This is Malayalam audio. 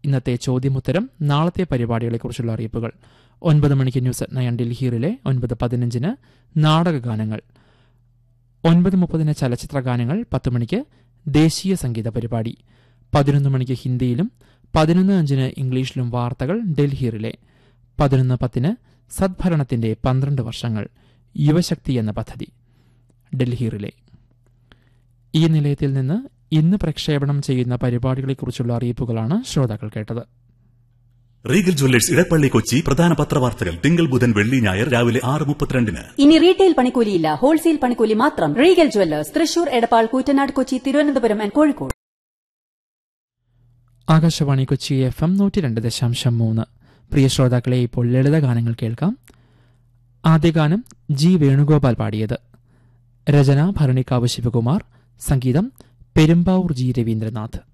ഇന്നത്തെ ചോദ്യമുത്തരം, നാളത്തെ പരിപാടികളെക്കുറിച്ചുള്ള അറിയിപ്പുകൾ. 9 മണിക്ക് ന്യൂസ് അറ്റ് 9 ഡൽഹിയിലെ 9:15 നാടകഗാനങ്ങൾ, 9:30 ചലച്ചിത്ര ഗാനങ്ങൾ, 10 മണിക്ക് ദേശീയ സംഗീത പരിപാടി, 11 മണിക്ക് ഹിന്ദിയിലും 11:05 ഇംഗ്ലീഷിലും വാർത്തകൾ ഡൽഹിയിലെ, 11:10 സദ്ഭരണത്തിന്റെ 12 വർഷങ്ങൾ യുവശക്തി എന്ന പദ്ധതി ഡൽഹിയിലെ. ഈ നിലയത്തിൽ നിന്ന് ഇന്ന് പ്രക്ഷേപണം ചെയ്യുന്ന പരിപാടികളെക്കുറിച്ചുള്ള അറിയിപ്പുകളാണ് ശ്രോതാക്കൾ കേട്ടത്. റീഗൽ ജ്വല്ലേഴ്സ് ഇടപ്പള്ളി കൊച്ചി പ്രധാന പത്രവാർത്തകൾ തിങ്കൾ ബുധൻ വെള്ളി ഞായർ രാവിലെ 6:32. ഇനി റീറ്റെയിൽ പണിക്കൂലിയില്ല, ഹോൾസെയിൽ പണിക്കൂലി മാത്രം. Regal Jewellers, Thrissur, Edappal, Koottanad, Kochi, Thiruvananthapuram and Kozhikode. Akashvani Kochi FM 102.3. പ്രിയ ശ്രോതാക്കളെ, ഇപ്പോൾ ലളിതഗാനങ്ങൾ കേൾക്കാം. ആദ്യ ഗാനം ജി വേണുഗോപാൽ പാടിയത്. രചന ഭരണിക്കാവ് ശിവകുമാർ, സംഗീതം പെരുമ്പാവൂർ ജി രവീന്ദ്രനാഥ്.